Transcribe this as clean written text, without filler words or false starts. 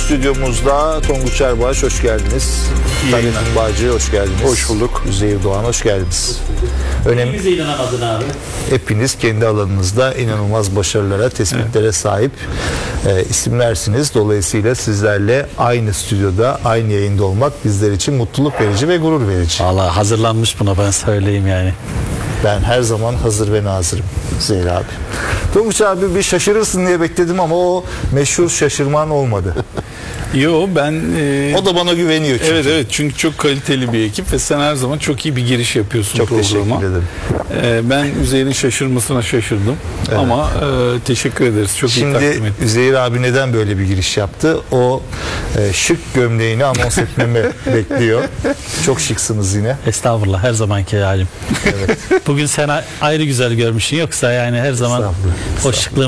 stüdyomuzda Tonguç Erbaş, hoş geldiniz. Tayyip Bağcı, hoş geldiniz. Hoş bulduk. Üzeyir Doğan, hoş geldiniz. Bize inanamadın abi. Hepiniz kendi alanınızda inanılmaz başarılara, tespitlere sahip isimlersiniz. Dolayısıyla sizlerle aynı stüdyoda, aynı yayında olmak bizler için mutluluk verici ve gurur verici. Valla hazırlanmış buna, ben söyleyeyim yani. Ben her zaman hazır ve nazırım Zeyra abi. Tonguç abi bir şaşırırsın diye bekledim ama o meşhur şaşırman olmadı. Yo ben O da bana güveniyor çünkü. evet çünkü çok kaliteli bir ekip ve sen her zaman çok iyi bir giriş yapıyorsun Çok programa. teşekkür ederim. Ben Üzeyir'in şaşırmasına şaşırdım. Evet. Ama teşekkür ederiz. Çok iyi takdim Şimdi ettin. Üzeyir abi neden böyle bir giriş yaptı? O şık gömleğini anons etmemi bekliyor. Çok şıksınız yine. Estağfurullah, her zamanki halim. Evet. Bugün sen ayrı güzel görmüşsün, yoksa yani her zaman Estağfurullah, o şıklığın